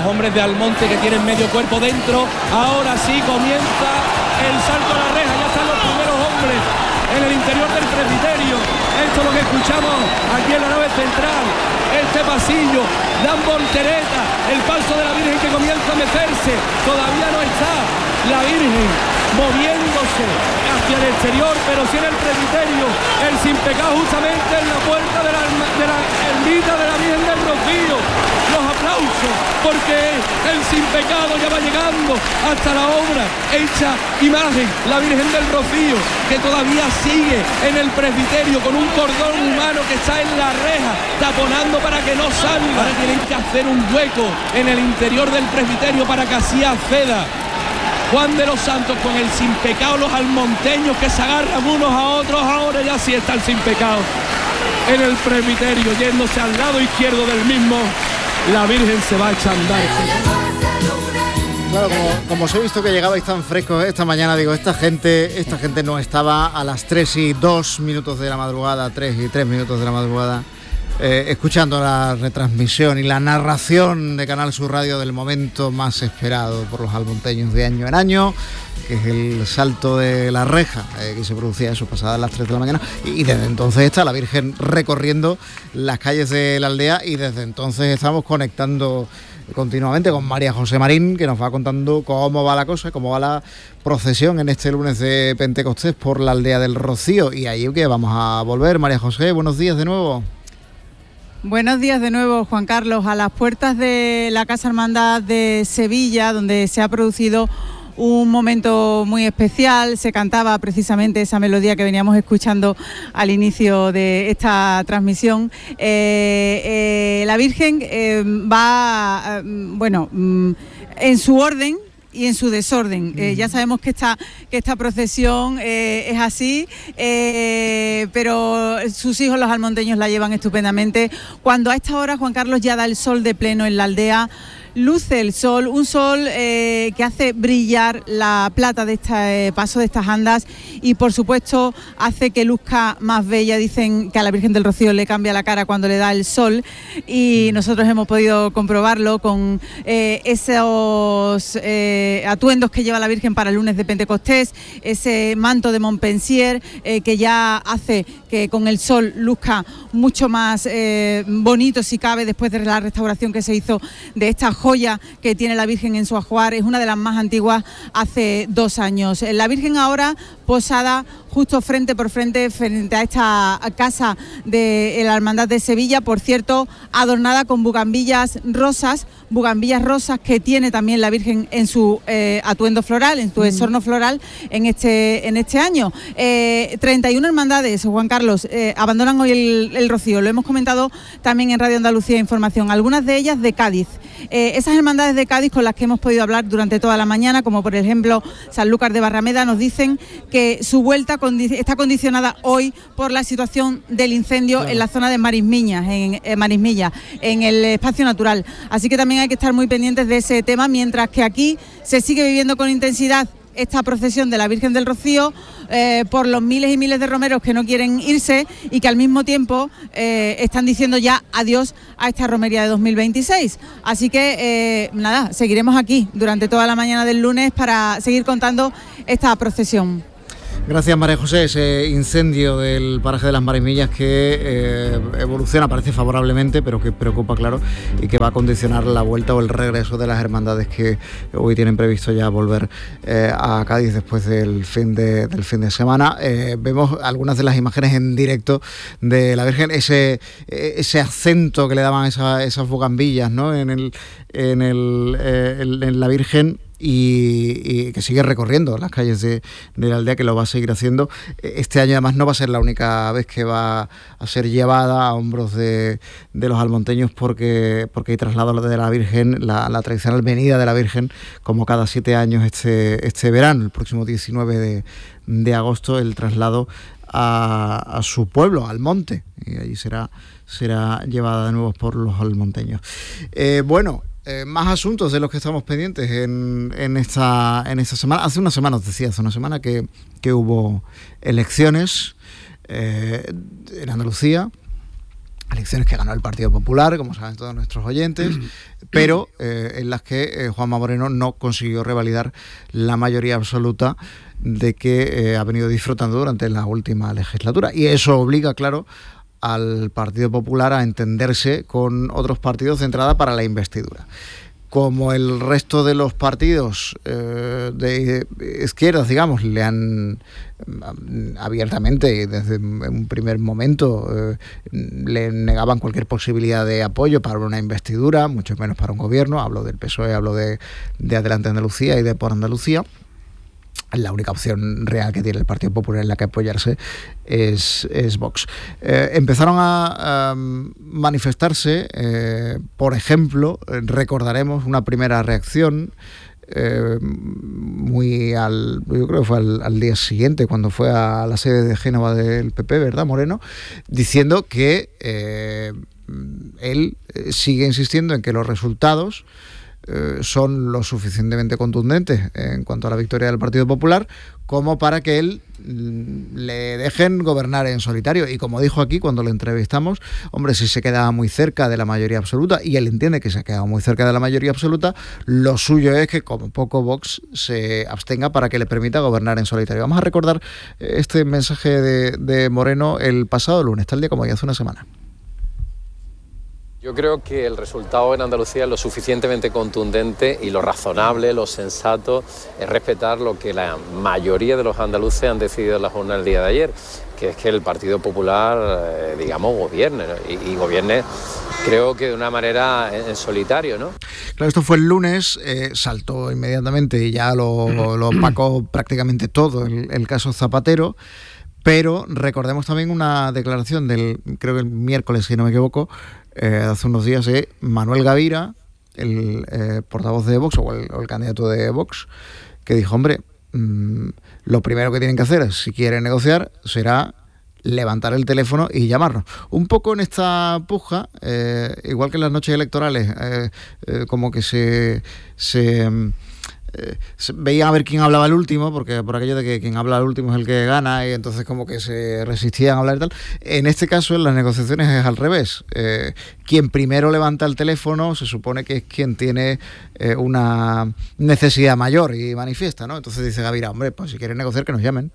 los hombres de Almonte que tienen medio cuerpo dentro. Ahora sí comienza el salto a la reja, ya están los primeros hombres en el interior del presbiterio. Esto es lo que escuchamos aquí en la nave central, este pasillo, dan voltereta, el paso de la Virgen que comienza a mecerse, todavía no está la Virgen moviéndose hacia el exterior, pero sí en el presbiterio, el sin pecado justamente en la puerta de la ermita de la Virgen del Rocío. Los aplausos, porque el sin pecado ya va llegando hasta la obra hecha imagen, la Virgen del Rocío, que todavía sigue en el presbiterio con un cordón humano que está en la reja, taponando para que no salga. Ahora tienen que hacer un hueco en el interior del presbiterio para que así acceda Juan de los Santos con el sin pecado, los almonteños que se agarran unos a otros. Ahora ya sí está el sin pecado en el presbiterio, yéndose al lado izquierdo del mismo. La Virgen se va a echar a andar. Claro, como os he visto que llegabais tan frescos esta mañana, digo, esta gente no estaba a las 3:02 de la madrugada, 3:03 de la madrugada, escuchando la retransmisión y la narración de Canal Sur Radio del momento más esperado por los almonteños de año en año, que es el salto de la reja, que se producía eso pasadas las 3 de la mañana, y desde entonces está la Virgen recorriendo las calles de la aldea, y desde entonces estamos conectando continuamente con María José Marín, que nos va contando cómo va la cosa, cómo va la procesión en este lunes de Pentecostés por la aldea del Rocío, y ahí que vamos a volver. María José, buenos días de nuevo. Buenos días de nuevo, Juan Carlos, a las puertas de la Casa Hermandad de Sevilla, donde se ha producido un momento muy especial. Se cantaba precisamente esa melodía que veníamos escuchando al inicio de esta transmisión. La Virgen va, en su orden y en su desorden. Ya sabemos que esta procesión es así, pero sus hijos los almonteños la llevan estupendamente. Cuando a esta hora, Juan Carlos, ya da el sol de pleno en la aldea, luce el sol, un sol que hace brillar la plata de este paso de estas andas, y por supuesto hace que luzca más bella. Dicen que a la Virgen del Rocío le cambia la cara cuando le da el sol, y nosotros hemos podido comprobarlo con esos atuendos que lleva la Virgen para el lunes de Pentecostés, ese manto de Montpensier que ya hace que con el sol luzca mucho más bonito, si cabe, después de la restauración que se hizo de esta joya que tiene la Virgen en su ajuar. Es una de las más antiguas, hace 2 años. La Virgen ahora posada justo frente a esta casa de la Hermandad de Sevilla, por cierto, adornada con bugambillas rosas que tiene también la Virgen en su atuendo floral, en su exorno floral en este año. 31 hermandades, Juan Carlos, abandonan hoy el Rocío. Lo hemos comentado también en Radio Andalucía Información, algunas de ellas de Cádiz. Esas hermandades de Cádiz con las que hemos podido hablar durante toda la mañana, como por ejemplo Sanlúcar de Barrameda, nos dicen que su vuelta está condicionada hoy por la situación del incendio, claro, en la zona de Marismilla, en el espacio natural. Así que también hay que estar muy pendientes de ese tema, mientras que aquí se sigue viviendo con intensidad esta procesión de la Virgen del Rocío, por los miles y miles de romeros que no quieren irse y que al mismo tiempo están diciendo ya adiós a esta romería de 2026. Así que seguiremos aquí durante toda la mañana del lunes para seguir contando esta procesión. Gracias, María José. Ese incendio del paraje de las Marismillas que evoluciona, parece favorablemente, pero que preocupa, claro, y que va a condicionar la vuelta o el regreso de las hermandades que hoy tienen previsto ya volver a Cádiz después del fin de semana. Vemos algunas de las imágenes en directo de la Virgen, ese acento que le daban esas bugambillas, ¿no?, en la Virgen, y que sigue recorriendo las calles de la aldea, que lo va a seguir haciendo. Este año además no va a ser la única vez que va a ser llevada a hombros de los almonteños, porque hay traslado de la Virgen, la tradicional venida de la Virgen, como cada 7 años este verano, el próximo 19 de agosto, el traslado a su pueblo, al monte, y allí será llevada de nuevo por los almonteños. Más asuntos de los que estamos pendientes en esta semana. Hace una semana que hubo elecciones en Andalucía, elecciones que ganó el Partido Popular, como saben todos nuestros oyentes, pero en las que Juanma Moreno no consiguió revalidar la mayoría absoluta de que ha venido disfrutando durante la última legislatura. Y eso obliga, claro, al Partido Popular a entenderse con otros partidos de entrada para la investidura. Como el resto de los partidos de izquierdas, digamos, le han abiertamente, desde un primer momento, le negaban cualquier posibilidad de apoyo para una investidura, mucho menos para un gobierno. Hablo del PSOE, hablo de Adelante Andalucía y de Por Andalucía. La única opción real que tiene el Partido Popular en la que apoyarse es Vox. Empezaron a manifestarse, por ejemplo, recordaremos una primera reacción yo creo que fue al día siguiente, cuando fue a la sede de Génova del PP, ¿verdad, Moreno? Diciendo que él sigue insistiendo en que los resultados son lo suficientemente contundentes en cuanto a la victoria del Partido Popular como para que él le dejen gobernar en solitario. Y como dijo aquí cuando le entrevistamos, hombre, si se quedaba muy cerca de la mayoría absoluta, y él entiende que se ha quedado muy cerca de la mayoría absoluta, lo suyo es que como poco Vox se abstenga para que le permita gobernar en solitario. Vamos a recordar este mensaje de Moreno el pasado lunes, tal día como ya hace una semana. Yo creo que el resultado en Andalucía es lo suficientemente contundente y lo razonable, lo sensato, es respetar lo que la mayoría de los andaluces han decidido en la jornada del día de ayer, que es que el Partido Popular, gobierne, ¿no? y gobierne, creo que de una manera en solitario, ¿no? Claro, esto fue el lunes, saltó inmediatamente y ya lo opacó prácticamente todo el caso Zapatero. Pero recordemos también una declaración creo que el miércoles, si no me equivoco, hace unos días, de Manuel Gavira, el portavoz de Vox o el candidato de Vox, que dijo, hombre, lo primero que tienen que hacer, si quieren negociar, será levantar el teléfono y llamarnos. Un poco en esta puja, igual que en las noches electorales, como que se veían a ver quién hablaba el último, porque por aquello de que quien habla el último es el que gana, y entonces como que se resistían a hablar y tal. En este caso, en las negociaciones es al revés. Quien primero levanta el teléfono se supone que es quien tiene una necesidad mayor y manifiesta, ¿no? Entonces dice Gavira, hombre, pues si quieren negociar, que nos llamen.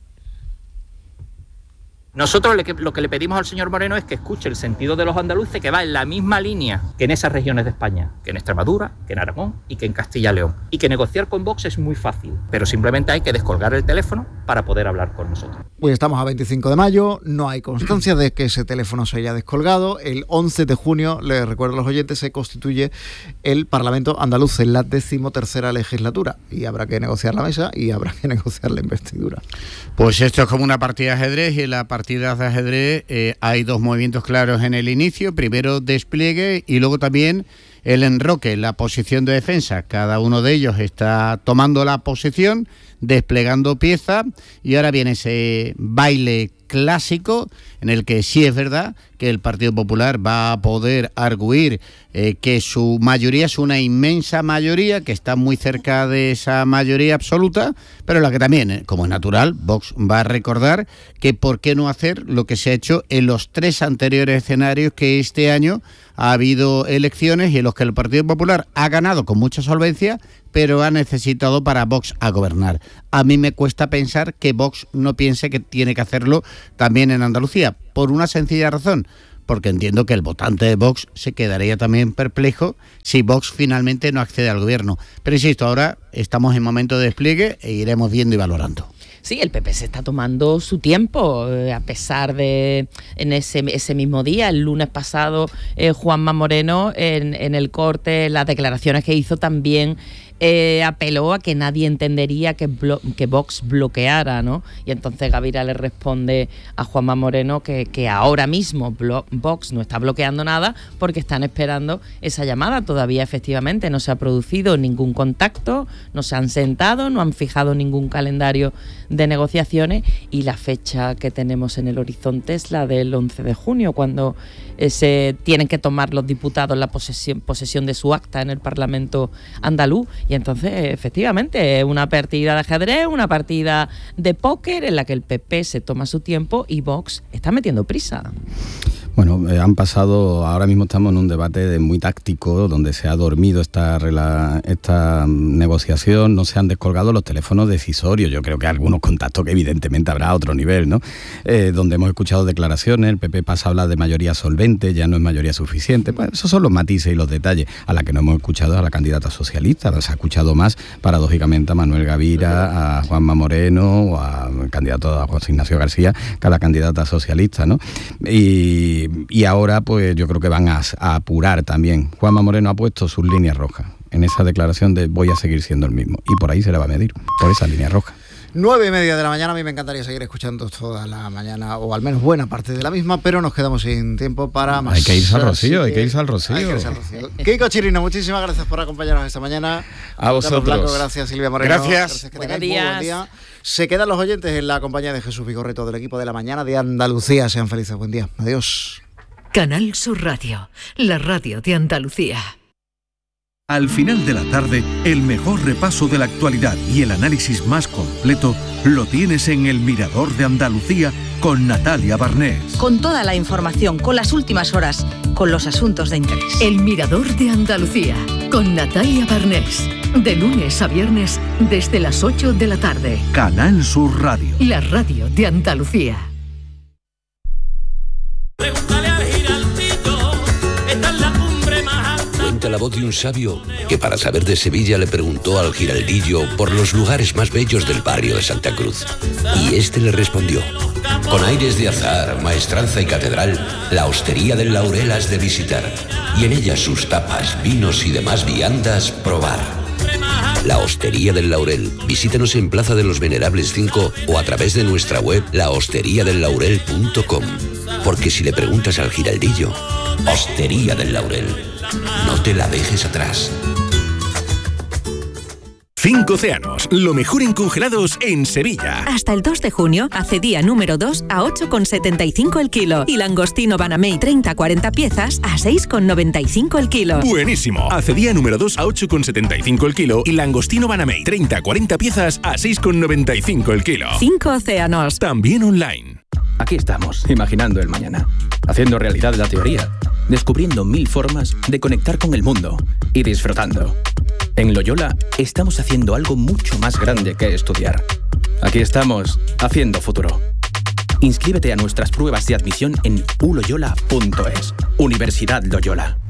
Nosotros lo que le pedimos al señor Moreno es que escuche el sentido de los andaluces, que va en la misma línea que en esas regiones de España, que en Extremadura, que en Aragón y que en Castilla y León. Y que negociar con Vox es muy fácil, pero simplemente hay que descolgar el teléfono para poder hablar con nosotros. Pues estamos a 25 de mayo, no hay constancia de que ese teléfono se haya descolgado. El 11 de junio, les recuerdo a los oyentes, se constituye el Parlamento andaluz en la 13ª legislatura. Y habrá que negociar la mesa y habrá que negociar la investidura. Pues esto es como una partida de ajedrez, y en la partida de ajedrez hay dos movimientos claros en el inicio. Primero despliegue y luego también el enroque, la posición de defensa. Cada uno de ellos está tomando la posición, desplegando pieza, y ahora viene ese baile clásico en el que sí es verdad que el Partido Popular va a poder arguir que su mayoría es una inmensa mayoría, que está muy cerca de esa mayoría absoluta, pero la que también, como es natural, Vox va a recordar que por qué no hacer lo que se ha hecho en los 3 anteriores escenarios que este año ha habido elecciones y en los que el Partido Popular ha ganado con mucha solvencia, pero ha necesitado para Vox a gobernar. A mí me cuesta pensar que Vox no piense que tiene que hacerlo también en Andalucía, por una sencilla razón, porque entiendo que el votante de Vox se quedaría también perplejo si Vox finalmente no accede al gobierno. Pero insisto, ahora estamos en momento de despliegue e iremos viendo y valorando. Sí, el PP se está tomando su tiempo, a pesar de, en ese mismo día, el lunes pasado, Juanma Moreno, en el corte, las declaraciones que hizo también, apeló a que nadie entendería que Vox bloqueara, ¿no? Y entonces Gavira le responde a Juanma Moreno que ahora mismo Vox no está bloqueando nada porque están esperando esa llamada. Todavía efectivamente no se ha producido ningún contacto, no se han sentado, no han fijado ningún calendario de negociaciones, y la fecha que tenemos en el horizonte es la del 11 de junio, cuando se tienen que tomar los diputados la posesión de su acta en el Parlamento andaluz. Y entonces, efectivamente, es una partida de ajedrez, una partida de póker en la que el PP se toma su tiempo y Vox está metiendo prisa. Bueno, ahora mismo estamos en un debate muy táctico, donde se ha dormido esta negociación, no se han descolgado los teléfonos decisorios. Yo creo que algunos contactos que evidentemente habrá a otro nivel, ¿no? Donde hemos escuchado declaraciones, el PP pasa a hablar de mayoría solvente, ya no es mayoría suficiente. Pues esos son los matices y los detalles. A la que no hemos escuchado a la candidata socialista, se ha escuchado más, paradójicamente, a Manuel Gavira, a Juanma Moreno, o al candidato a José Ignacio García, que a la candidata socialista, ¿no? Y ahora pues yo creo que van a apurar también. Juanma Moreno ha puesto sus líneas rojas en esa declaración de voy a seguir siendo el mismo, y por ahí se le va a medir, por esa línea roja. 9:30 de la mañana, a mí me encantaría seguir escuchando toda la mañana, o al menos buena parte de la misma, pero nos quedamos sin tiempo para más. Hay que irse al Rocío, hay que irse al Rocío. Kiko Chirino, muchísimas gracias por acompañarnos esta mañana. A vosotros. Carlos Blanco, gracias Silvia Moreno. Gracias. Que tengáis muy buen día. Se quedan los oyentes en la compañía de Jesús Vigorreto del equipo de la mañana de Andalucía. Sean felices, buen día. Adiós. Canal Sur Radio, la radio de Andalucía. Al final de la tarde, el mejor repaso de la actualidad y el análisis más completo lo tienes en El Mirador de Andalucía con Natalia Barnés. Con toda la información, con las últimas horas, con los asuntos de interés. El Mirador de Andalucía con Natalia Barnés. De lunes a viernes desde las 8 de la tarde. Canal Sur Radio. La radio de Andalucía. Cuenta la voz de un sabio que para saber de Sevilla le preguntó al giraldillo por los lugares más bellos del barrio de Santa Cruz. Y este le respondió: con aires de azar, maestranza y catedral, la hostería del Laurel has de visitar, y en ella sus tapas, vinos y demás viandas probar. La Hostería del Laurel. Visítanos en Plaza de los Venerables 5 o a través de nuestra web lahosteriadellaurel.com. Porque si le preguntas al giraldillo, Hostería del Laurel, no te la dejes atrás. 5 Océanos, lo mejor en congelados en Sevilla. Hasta el 2 de junio, acedía número 2 a 8,75 el kilo. Y langostino Banamey 30-40 piezas a 6,95 el kilo. Buenísimo. Acedía número 2 a 8,75 el kilo. Y langostino Banamey 30-40 piezas a 6,95 el kilo. 5 Océanos. También online. Aquí estamos, imaginando el mañana. Haciendo realidad la teoría. Descubriendo 1000 formas de conectar con el mundo. Y disfrutando. En Loyola estamos haciendo algo mucho más grande que estudiar. Aquí estamos, haciendo futuro. Inscríbete a nuestras pruebas de admisión en uloyola.es. Universidad Loyola.